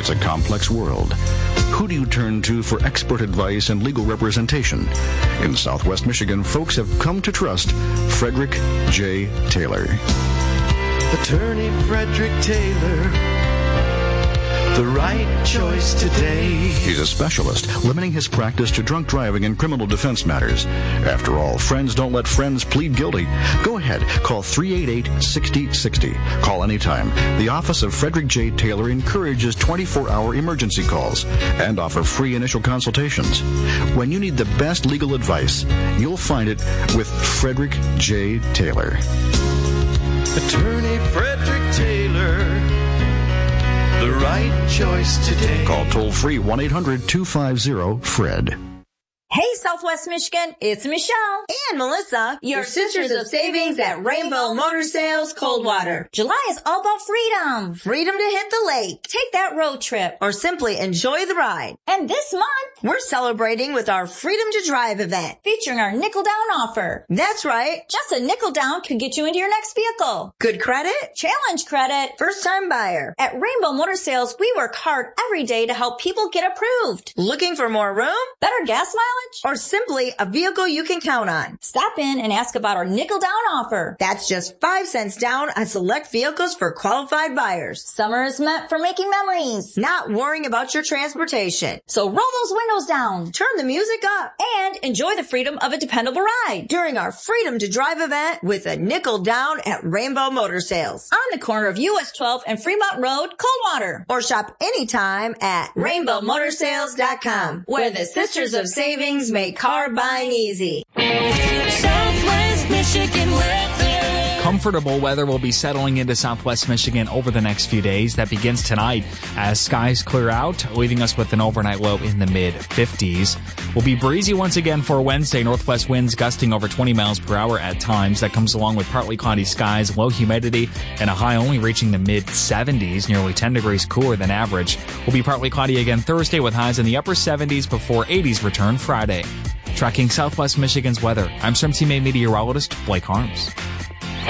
It's a complex world. Who do you turn to for expert advice and legal representation? In Southwest Michigan, folks have come to trust Frederick J. Taylor. Attorney Frederick Taylor, the right choice today. He's a specialist, limiting his practice to drunk driving and criminal defense matters. After all, friends don't let friends plead guilty. Go ahead, call 388-6060. Call anytime. The Office of Frederick J. Taylor encourages 24-hour emergency calls and offer free initial consultations. When you need the best legal advice, you'll find it with Frederick J. Taylor. Attorney Frederick Taylor, the right choice today. Call toll-free 1-800-250-FRED. Hey, Southwest Michigan, it's Michelle and Melissa, your Sisters of Savings at Rainbow Motor Sales Coldwater. July is all about freedom. Freedom to hit the lake, take that road trip, or simply enjoy the ride. And this month, we're celebrating with our Freedom to Drive event, featuring our nickel down offer. That's right. Just a nickel down can get you into your next vehicle. Good credit, challenge credit, first-time buyer. At Rainbow Motor Sales, we work hard every day to help people get approved. Looking for more room? Better gas mileage? Or simply a vehicle you can count on. Stop in and ask about our nickel down offer. That's just 5 cents down on select vehicles for qualified buyers. Summer is meant for making memories, not worrying about your transportation. So roll those windows down, turn the music up, and enjoy the freedom of a dependable ride during our Freedom to Drive event with a nickel down at Rainbow Motor Sales on the corner of US 12 and Fremont Road, Coldwater. Or shop anytime at rainbowmotorsales.com, where the Sisters of Savings make car buying easy. Southwest Michigan weather. Comfortable weather will be settling into Southwest Michigan over the next few days. That begins tonight as skies clear out, leaving us with an overnight low in the mid-50s. Will be breezy once again for Wednesday. Northwest winds gusting over 20 miles per hour at times. That comes along with partly cloudy skies, low humidity, and a high only reaching the mid-70s, nearly 10 degrees cooler than average. Will be partly cloudy again Thursday with highs in the upper 70s before 80s return Friday. Tracking Southwest Michigan's weather, I'm CMTA meteorologist Blake Harms.